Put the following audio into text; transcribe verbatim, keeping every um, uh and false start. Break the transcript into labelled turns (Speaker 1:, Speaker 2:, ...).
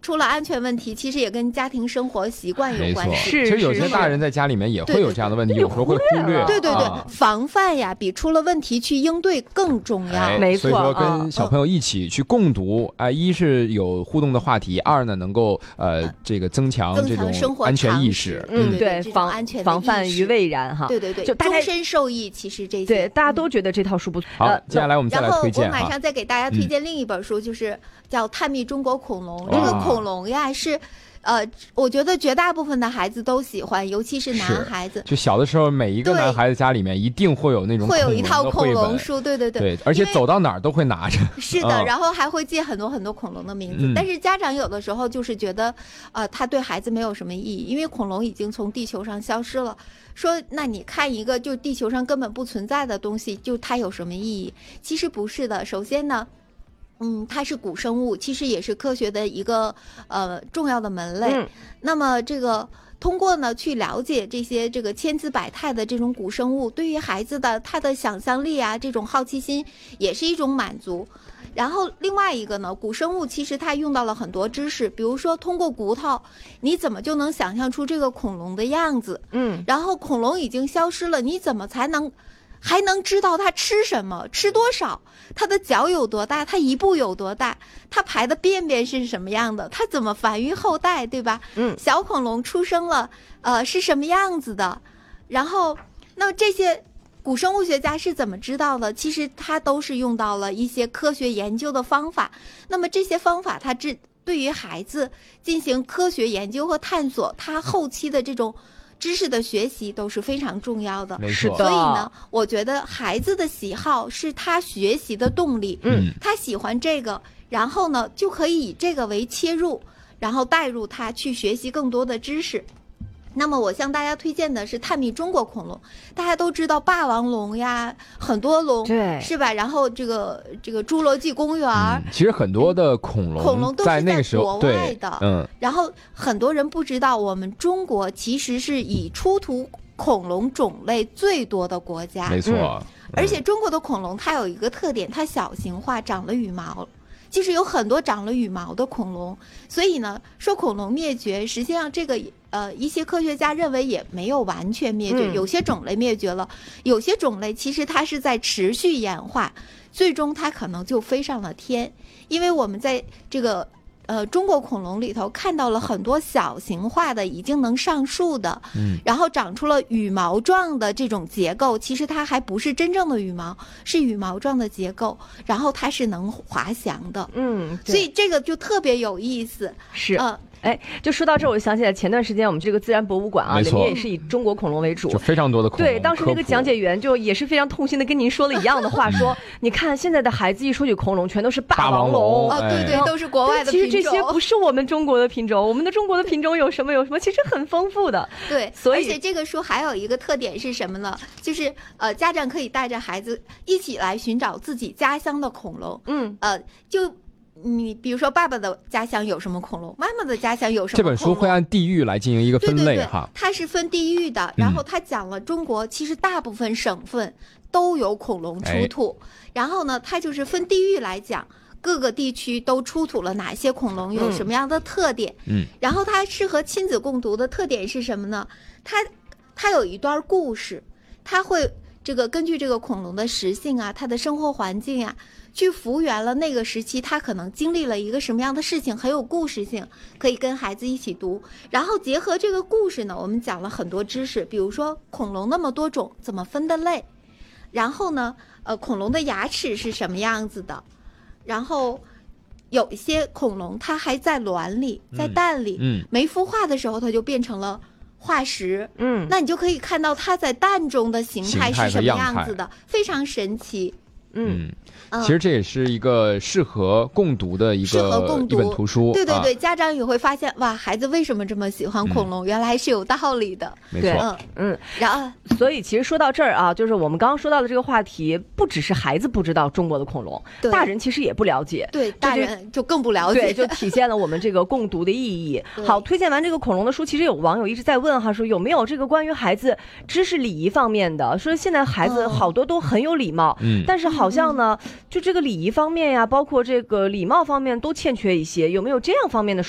Speaker 1: 出了安全问题，其实也跟家庭生活习惯有关系。
Speaker 2: 其实有些大人在家里面也会有这样的问题，有时候会忽略。
Speaker 1: 对对对，啊、防范呀，比出了问题去应对更重要。
Speaker 2: 哎、
Speaker 3: 没错，
Speaker 2: 所以说跟小朋友一起去共读，啊、呃，一是有互动的话题，二呢能够呃这个增强这种安全意识。
Speaker 1: 嗯，对，
Speaker 3: 防
Speaker 1: 安全
Speaker 3: 防范于未然哈。
Speaker 1: 对对对，
Speaker 3: 就
Speaker 1: 终身受益。其实这些
Speaker 3: 对大家都觉得这套书不错。
Speaker 2: 好，接下来我们再来推荐。
Speaker 1: 然后我马上再给大家推荐另一本书，就是叫《探秘中国恐龙》。这个恐龙呀是。呃，我觉得绝大部分的孩子都喜欢，尤其是男孩子。
Speaker 2: 就小的时候，每一个男孩子家里面一定会有那种
Speaker 1: 会有一套恐龙书，对对
Speaker 2: 对，对，而且走到哪儿都会拿着。
Speaker 1: 是的，嗯、然后还会记很多很多恐龙的名字。嗯、但是家长有的时候就是觉得，呃，他对孩子没有什么意义，因为恐龙已经从地球上消失了。说，那你看一个就地球上根本不存在的东西，就它有什么意义？其实不是的。首先呢。嗯，它是古生物，其实也是科学的一个呃重要的门类。嗯、那么这个通过呢去了解这些这个千姿百态的这种古生物，对于孩子的他的想象力啊，这种好奇心也是一种满足。然后另外一个呢，古生物其实它用到了很多知识，比如说通过骨头，你怎么就能想象出这个恐龙的样子？嗯，然后恐龙已经消失了，你怎么才能？还能知道它吃什么，吃多少，它的脚有多大，它一步有多大，它排的便便是什么样的，它怎么繁育后代，对吧？嗯，小恐龙出生了，呃，是什么样子的？然后，那这些古生物学家是怎么知道的？其实它都是用到了一些科学研究的方法。那么这些方法，它只对于孩子进行科学研究和探索，它后期的这种。知识的学习都是非常重要的，
Speaker 2: 没错。
Speaker 1: 所以呢，我觉得孩子的喜好是他学习的动力。嗯，他喜欢这个，然后呢，就可以以这个为切入，然后带入他去学习更多的知识。那么我向大家推荐的是《探秘中国恐龙》，大家都知道霸王龙呀，很多龙，
Speaker 3: 对，
Speaker 1: 是吧？然后这个这个侏罗纪公园、嗯，
Speaker 2: 其实很多的恐龙，
Speaker 1: 恐龙都是在国外的，
Speaker 2: 嗯。
Speaker 1: 然后很多人不知道，我们中国其实是以出土恐龙种类最多的国家，
Speaker 2: 没错。嗯、
Speaker 1: 而且中国的恐龙它有一个特点，它小型化，长了羽毛。其实有很多长了羽毛的恐龙，所以呢，说恐龙灭绝，实际上这个呃一些科学家认为也没有完全灭绝，嗯、有些种类灭绝了，有些种类其实它是在持续演化，最终它可能就飞上了天，因为我们在这个。呃，中国恐龙里头看到了很多小型化的，已经能上树的，嗯，然后长出了羽毛状的这种结构，其实它还不是真正的羽毛，是羽毛状的结构，然后它是能滑翔的，
Speaker 3: 嗯，
Speaker 1: 所以这个就特别有意思，
Speaker 3: 是，嗯、呃。哎，就说到这儿，我就想起来前段时间我们这个自然博物馆啊，里面也是以中国恐龙为主，
Speaker 2: 就非常多的恐龙。
Speaker 3: 对，当时那个讲解员就也是非常痛心的跟您说了一样的话，说你看现在的孩子一说起恐龙，全都是霸王龙
Speaker 1: 啊、哦，对对，都是国外的
Speaker 3: 品种。其实这些不是我们中国的品种，我们的中国的品种有什么有什么，其实很丰富的。
Speaker 1: 对，
Speaker 3: 所以
Speaker 1: 而且这个书还有一个特点是什么呢？就是呃，家长可以带着孩子一起来寻找自己家乡的恐龙。嗯，呃，就。你比如说爸爸的家乡有什么恐龙，妈妈的家乡有什么恐龙，
Speaker 2: 这本书会按地域来进行一个分类，
Speaker 1: 对对对
Speaker 2: 哈，
Speaker 1: 它是分地域的，然后它讲了中国其实大部分省份都有恐龙出土、哎、然后呢它就是分地域来讲各个地区都出土了哪些恐龙，有什么样的特点，嗯，然后它适合亲子共读的特点是什么呢？它它有一段故事，它会这个根据这个恐龙的食性啊，它的生活环境啊，去复原了那个时期它可能经历了一个什么样的事情，很有故事性，可以跟孩子一起读。然后结合这个故事呢，我们讲了很多知识，比如说恐龙那么多种怎么分的类，然后呢呃，恐龙的牙齿是什么样子的，然后有一些恐龙它还在卵里，在蛋里、嗯嗯、没孵化的时候它就变成了化石，嗯，那你就可以看到它在蛋中的形态是什么样子的，非常神奇。
Speaker 2: 嗯，其实这也是一个适合共读的一个
Speaker 1: 适合共读
Speaker 2: 一本图书。
Speaker 1: 对对对、啊，家长也会发现，哇，孩子为什么这么喜欢恐龙？嗯、原来是有道理的。
Speaker 2: 没错，
Speaker 3: 嗯嗯。然后，所以其实说到这儿啊，就是我们刚刚说到的这个话题，不只是孩子不知道中国的恐龙，大人其实也不了解。
Speaker 1: 对，大人就更不了解。
Speaker 3: 对，就体现了我们这个共读的意义。好，推荐完这个恐龙的书，其实有网友一直在问哈，说有没有这个关于孩子知识礼仪方面的？说现在孩子好多都很有礼貌，嗯，但是好像呢。嗯就这个礼仪方面呀，包括这个礼貌方面都欠缺一些，有没有这样方面的